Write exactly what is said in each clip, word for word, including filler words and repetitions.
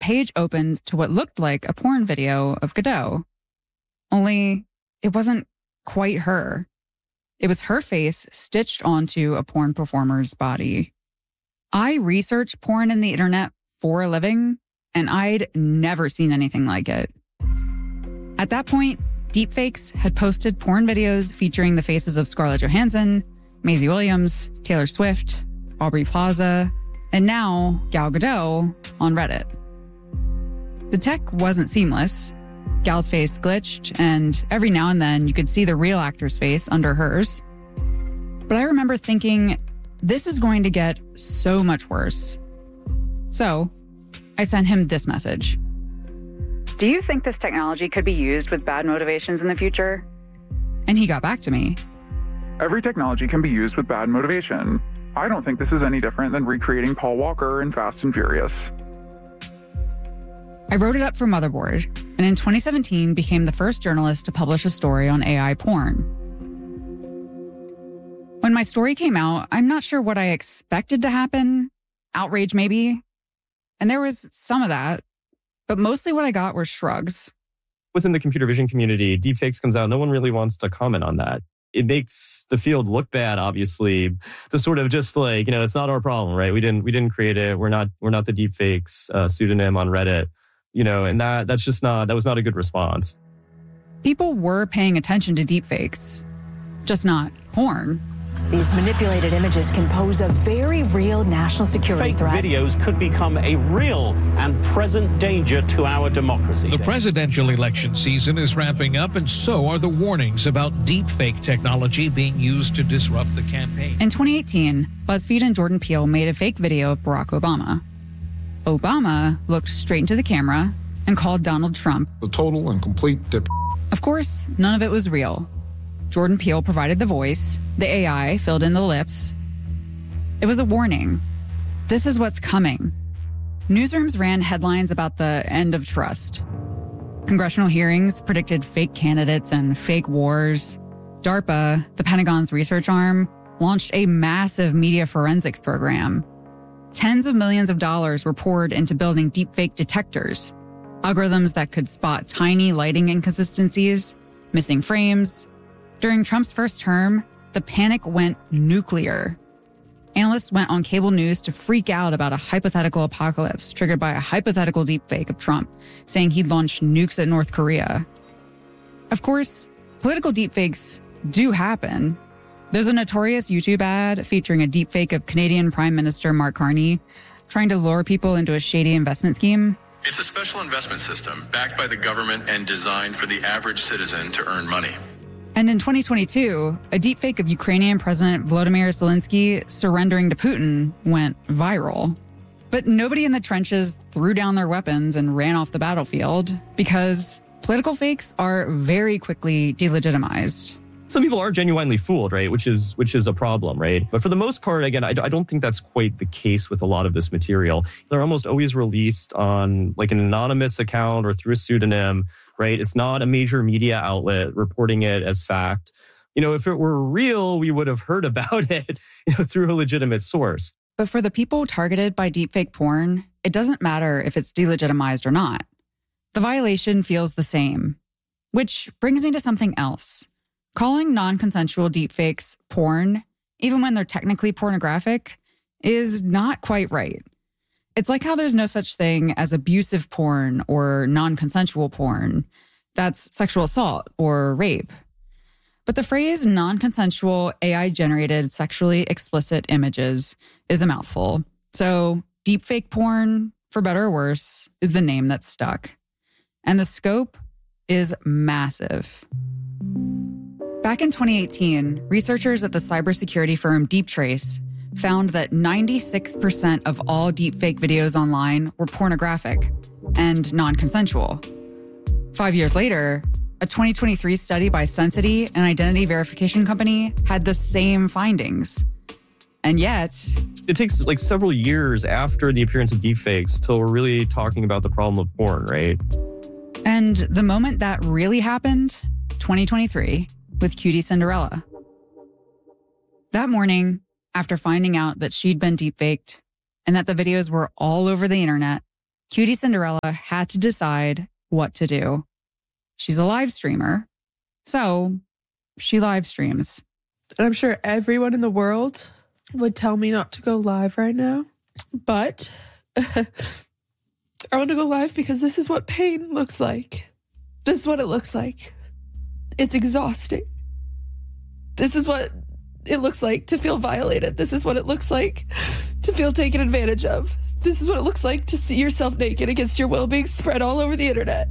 page opened to what looked like a porn video of Godot. Only it wasn't quite her. It was her face stitched onto a porn performer's body. I research porn in the internet for a living, and I'd never seen anything like it. At that point, deepfakes had posted porn videos featuring the faces of Scarlett Johansson, Maisie Williams, Taylor Swift, Aubrey Plaza, and now Gal Gadot on Reddit. The tech wasn't seamless. Gal's face glitched, and every now and then you could see the real actor's face under hers. But I remember thinking, this is going to get so much worse. So I sent him this message. Do you think this technology could be used with bad motivations in the future? And he got back to me. Every technology can be used with bad motivation. I don't think this is any different than recreating Paul Walker in Fast and Furious. I wrote it up for Motherboard, and in twenty seventeen became the first journalist to publish a story on A I porn. When my story came out, I'm not sure what I expected to happen. Outrage, maybe. And there was some of that. But mostly what I got were shrugs. Within the computer vision community, deepfakes comes out. No one really wants to comment on that. It makes the field look bad, obviously, to sort of just like, you know, it's not our problem, right? We didn't we didn't create it. We're not we're not the deepfakes uh, pseudonym on Reddit, you know, and that that's just not that was not a good response. People were paying attention to deepfakes, just not porn. These manipulated images can pose a very real national security Fake threat. videos could become a real and present danger to our democracy. The presidential election season is wrapping up, and so are the warnings about deepfake technology being used to disrupt the campaign. In twenty eighteen, BuzzFeed and Jordan Peele made a fake video of Barack Obama. Obama looked straight into the camera and called Donald Trump the total and complete dip. Of course, none of it was real. Jordan Peele provided the voice. The A I filled in the lips. It was a warning. This is what's coming. Newsrooms ran headlines about the end of trust. Congressional hearings predicted fake candidates and fake wars. DARPA, the Pentagon's research arm, launched a massive media forensics program. Tens of millions of dollars were poured into building deepfake detectors, algorithms that could spot tiny lighting inconsistencies, missing frames. During Trump's first term, the panic went nuclear. Analysts went on cable news to freak out about a hypothetical apocalypse triggered by a hypothetical deepfake of Trump, saying he'd launched nukes at North Korea. Of course, political deepfakes do happen. There's a notorious YouTube ad featuring a deepfake of Canadian Prime Minister Mark Carney trying to lure people into a shady investment scheme. It's a special investment system backed by the government and designed for the average citizen to earn money. And in twenty twenty-two, a deepfake of Ukrainian President Volodymyr Zelensky surrendering to Putin went viral. But nobody in the trenches threw down their weapons and ran off the battlefield because political fakes are very quickly delegitimized. Some people are genuinely fooled, right? Which is which is a problem, right? But for the most part, again, I, I don't think that's quite the case with a lot of this material. They're almost always released on like an anonymous account or through a pseudonym, right? It's not a major media outlet reporting it as fact. You know, if it were real, we would have heard about it, you know, through a legitimate source. But for the people targeted by deepfake porn, it doesn't matter if it's delegitimized or not. The violation feels the same. Which brings me to something else. Calling non-consensual deepfakes porn, even when they're technically pornographic, is not quite right. It's like how there's no such thing as abusive porn or non-consensual porn. That's sexual assault or rape. But the phrase non-consensual A I-generated sexually explicit images is a mouthful. So deepfake porn, for better or worse, is the name that's stuck. And the scope is massive. Back in twenty eighteen, researchers at the cybersecurity firm DeepTrace found that ninety-six percent of all deepfake videos online were pornographic and non-consensual. Five years later, a twenty twenty-three study by Sensity, an identity verification company, had the same findings. And yet, it takes like several years after the appearance of deepfakes till we're really talking about the problem of porn, right? And the moment that really happened, twenty twenty-three, with Cutie Cinderella. That morning, after finding out that she'd been deepfaked and that the videos were all over the internet, Cutie Cinderella had to decide what to do. She's a live streamer, so she live streams. And I'm sure everyone in the world would tell me not to go live right now, but I want to go live because this is what pain looks like. This is what it looks like. It's exhausting. This is what it looks like to feel violated. This is what it looks like to feel taken advantage of. This is what it looks like to see yourself naked against your will being spread all over the internet.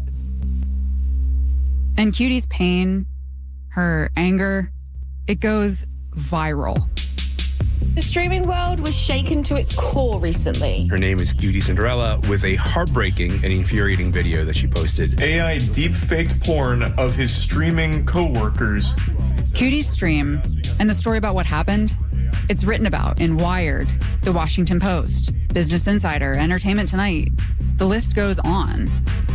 And Cutie's pain, her anger, it goes viral. The streaming world was shaken to its core recently. Her name is Cutie Cinderella, with a heartbreaking and infuriating video that she posted. A I deep-faked porn of his streaming co-workers. Cutie's stream and the story about what happened, it's written about in Wired, The Washington Post, Business Insider, Entertainment Tonight. The list goes on.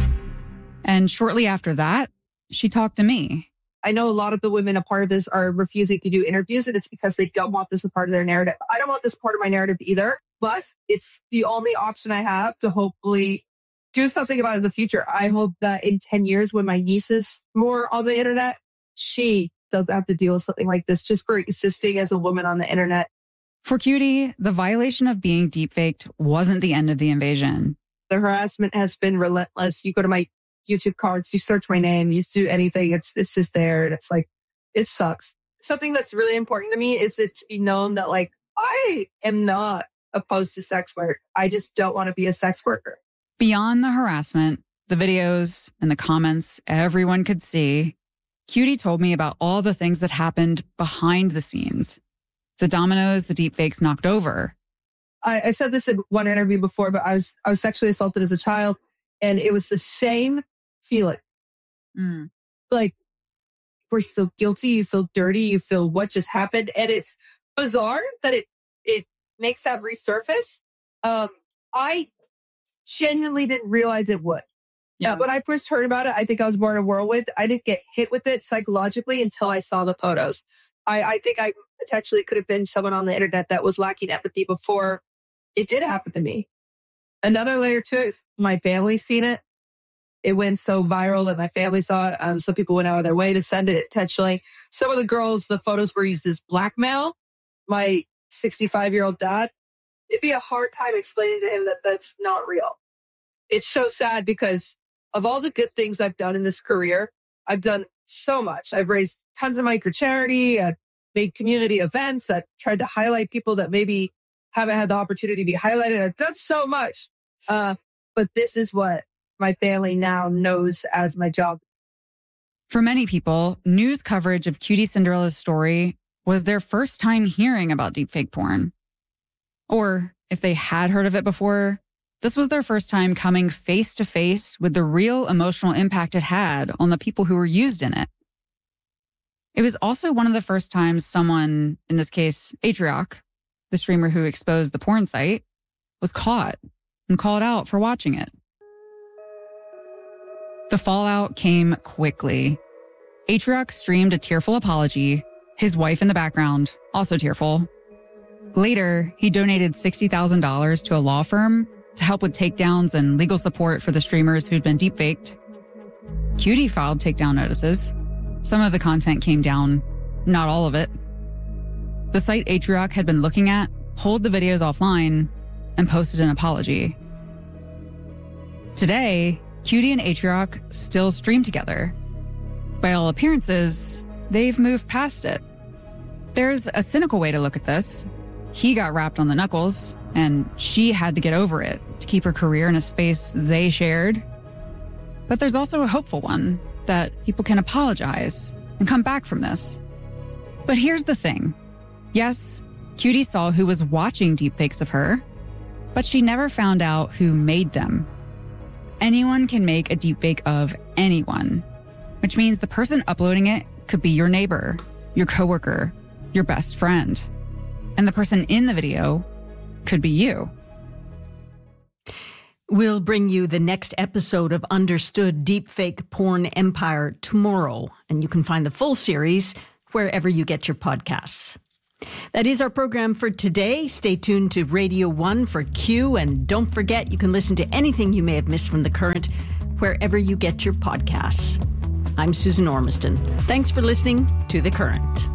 And shortly after that, she talked to me. I know a lot of the women a part of this are refusing to do interviews, and it's because they don't want this a part of their narrative. I don't want this part of my narrative either, but it's the only option I have to hopefully do something about it in the future. I hope that in ten years, when my niece is more on the internet, she doesn't have to deal with something like this just for existing as a woman on the internet. For Cutie, the violation of being deepfaked wasn't the end of the invasion. The harassment has been relentless. You go to my YouTube cards, you search my name, you do anything, it's it's just there. And it's like, it sucks. Something that's really important to me is it to be known that, like, I am not opposed to sex work. I just don't want to be a sex worker. Beyond the harassment, the videos and the comments everyone could see, Cutie told me about all the things that happened behind the scenes. The dominoes the deepfakes knocked over. I, I said this in one interview before, but I was I was sexually assaulted as a child, and it was the same feeling. Mm. Like, where you feel guilty, you feel dirty, you feel what just happened. And it's bizarre that it it makes that resurface. Um, I genuinely didn't realize it would. Yeah. Uh, when I first heard about it, I think I was born in a whirlwind. I didn't get hit with it psychologically until I saw the photos. I, I think I potentially could have been someone on the internet that was lacking empathy before it did happen to me. Another layer to it is my family seen it. It went so viral that my family saw it. Um, some people went out of their way to send it intentionally. Some of the girls, the photos were used as blackmail. My sixty-five-year-old dad, it'd be a hard time explaining to him that that's not real. It's so sad because of all the good things I've done in this career, I've done so much. I've raised tons of money for charity. I've made community events. I've tried to highlight people that maybe haven't had the opportunity to be highlighted. I've done so much. Uh, but this is what my family now knows as my job. For many people, news coverage of Cutie Cinderella's story was their first time hearing about deepfake porn. Or if they had heard of it before, this was their first time coming face to face with the real emotional impact it had on the people who were used in it. It was also one of the first times someone, in this case, Atrioc, the streamer who exposed the porn site, was caught and called out for watching it. The fallout came quickly. Atrioc streamed a tearful apology, his wife in the background, also tearful. Later, he donated sixty thousand dollars to a law firm to help with takedowns and legal support for the streamers who'd been deepfaked. Cutie filed takedown notices. Some of the content came down, not all of it. The site Atrioc had been looking at pulled the videos offline and posted an apology. Today, Cutie and Atrioc still stream together. By all appearances, they've moved past it. There's a cynical way to look at this. He got rapped on the knuckles, and she had to get over it to keep her career in a space they shared. But there's also a hopeful one, that people can apologize and come back from this. But here's the thing. Yes, Cutie saw who was watching deepfakes of her, but she never found out who made them. Anyone can make a deepfake of anyone, which means the person uploading it could be your neighbor, your coworker, your best friend. And the person in the video could be you. We'll bring you the next episode of Understood Deepfake Porn Empire tomorrow, and you can find the full series wherever you get your podcasts. That is our program for today. Stay tuned to Radio one for Q, and don't forget you can listen to anything you may have missed from The Current wherever you get your podcasts. I'm Susan Ormiston. Thanks for listening to The Current.